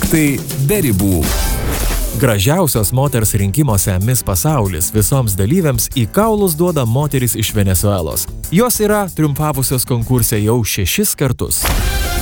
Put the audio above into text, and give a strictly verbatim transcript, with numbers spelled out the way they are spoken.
Faktai be ribų. Gražiausios moters rinkimuose Miss Pasaulis visoms dalyviams į kaulus duoda moteris iš Venesuelos. Jos yra triumfavusios konkurse jau šešis kartus.